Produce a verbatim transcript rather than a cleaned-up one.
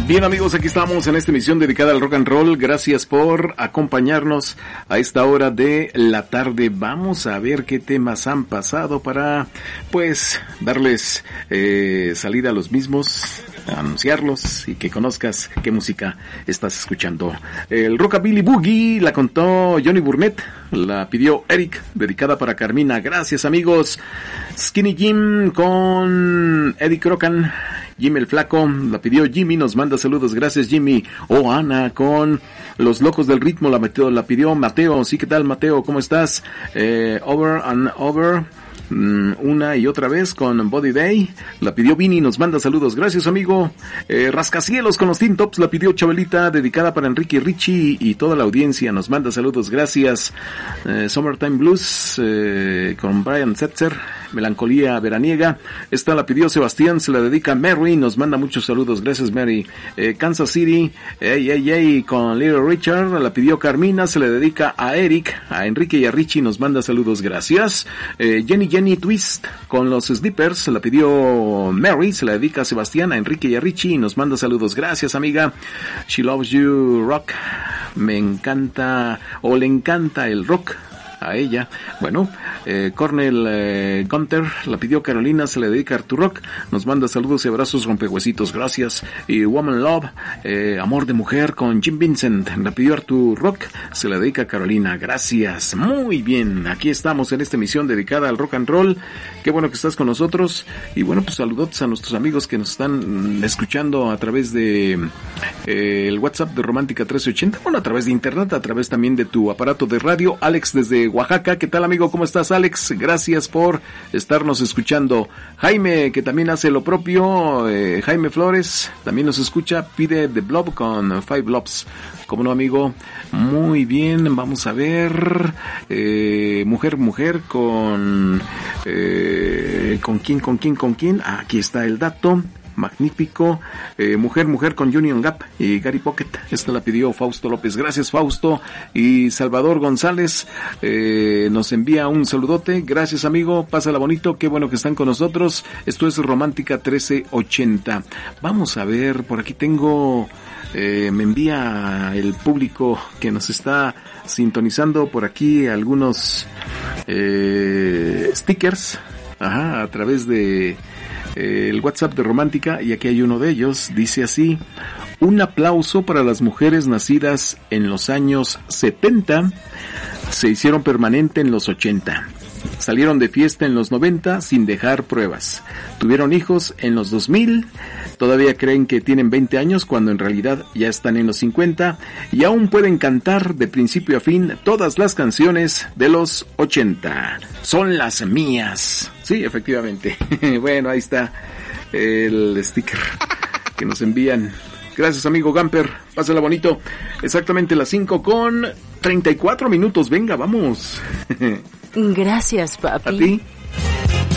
Bien amigos, aquí estamos en esta emisión dedicada al rock and roll. Gracias por acompañarnos a esta hora de la tarde. Vamos a ver qué temas han pasado para, pues, darles eh, salida a los mismos, anunciarlos y que conozcas qué música estás escuchando. El Rockabilly Boogie la contó Johnny Burnett, la pidió Eric, dedicada para Carmina. Gracias amigos. Skinny Jim con Eddie Crocan. Jimmy el Flaco, la pidió Jimmy, nos manda saludos, gracias Jimmy. O Ana con Los Locos del Ritmo, la, metió, la pidió Mateo. Sí, ¿qué tal Mateo? ¿Cómo estás? Eh, over and Over, mm, una y otra vez con Body Day, la pidió Vini, nos manda saludos, gracias amigo. Eh, Rascacielos con los Teen Tops, la pidió Chabelita, dedicada para Enrique Richie y toda la audiencia, nos manda saludos, gracias. Eh, Summertime Blues eh, con Brian Setzer, Melancolía Veraniega, esta la pidió Sebastián, se la dedica a Mary, nos manda muchos saludos, gracias Mary. eh, Kansas City, ey, ey, ey, con Little Richard, la pidió Carmina, se le dedica a Eric, a Enrique y a Richie, nos manda saludos, gracias. eh, Jenny Jenny Twist con los Slippers, la pidió Mary, se la dedica a Sebastián, a Enrique y a Richie, y nos manda saludos, gracias amiga. She Loves You Rock, me encanta, o le encanta el rock a ella. Bueno, eh, Cornel eh, Gunter, la pidió Carolina, se le dedica a Artur Rock, nos manda saludos y abrazos rompehuesitos, gracias. Y Woman Love, eh, Amor de Mujer con Jim Vincent, la pidió Artur Rock, se le dedica a Carolina, gracias. Muy bien, aquí estamos en esta emisión dedicada al rock and roll. Qué bueno que estás con nosotros. Y bueno, pues saludos a nuestros amigos que nos están escuchando a través de eh, el WhatsApp de Romántica trece ochenta, bueno, a través de internet, a través también de tu aparato de radio. Alex desde Oaxaca, ¿qué tal amigo? ¿Cómo estás Alex? Gracias por estarnos escuchando. Jaime, que también hace lo propio, eh, Jaime Flores, también nos escucha, pide The Blob con Five Blobs. ¿Cómo no amigo? Muy bien, vamos a ver, eh, Mujer, Mujer con, eh, ¿con quién, con quién, con quién? Ah, aquí está el dato. Magnífico, eh, Mujer, Mujer con Union Gap y Gary Pocket, esta la pidió Fausto López, gracias Fausto. Y Salvador González eh, nos envía un saludote, gracias amigo, pásala bonito, qué bueno que están con nosotros. Esto es Romántica trece ochenta. Vamos a ver, por aquí tengo, eh, me envía el público que nos está sintonizando por aquí algunos eh, stickers, ajá, a través de el WhatsApp de Romántica, y aquí hay uno de ellos, dice así: un aplauso para las mujeres nacidas en los años setenta, se hicieron permanente en los ochenta, salieron de fiesta en los noventa sin dejar pruebas, tuvieron hijos en los dos mil, todavía creen que tienen veinte años cuando en realidad ya están en los cincuenta y aún pueden cantar de principio a fin todas las canciones de los ochenta. Son las mías. Sí, efectivamente. Bueno, ahí está el sticker que nos envían. Gracias amigo Gamper, pásala bonito. Exactamente las cinco con treinta y cuatro minutos, venga, vamos. Gracias papi. ¿A ti?